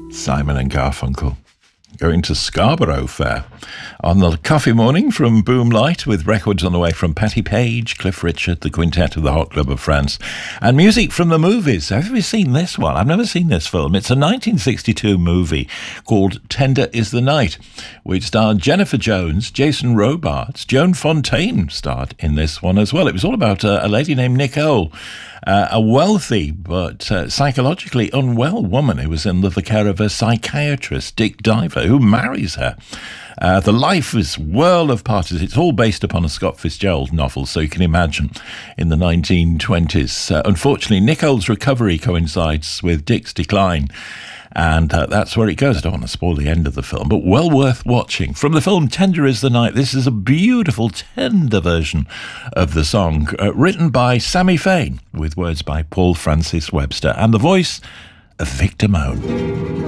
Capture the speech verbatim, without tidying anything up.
Simon and Garfunkel. Going to Scarborough Fair on the coffee morning from Boomlight, with records on the way from Patti Page, Cliff Richard, the Quintet of the Hot Club of France, and music from the movies. Have you ever seen this one? I've never seen this film. It's a nineteen sixty-two movie called Tender is the Night, which starred Jennifer Jones, Jason Robards, Joan Fontaine starred in this one as well. It was all about a, a lady named Nicole, Uh, a wealthy but uh, psychologically unwell woman who was in the care of a psychiatrist, Dick Diver, who marries her. Uh, the life is whirl of parties. It's all based upon a Scott Fitzgerald novel, so you can imagine in the nineteen twenties. Uh, unfortunately, Nicole's recovery coincides with Dick's decline, and uh, that's where it goes. I don't want to spoil the end of the film, but well worth watching. From the film Tender is the Night, this is a beautiful, tender version of the song, uh, written by Sammy Fain, with words by Paul Francis Webster, and the voice of Victor Moan.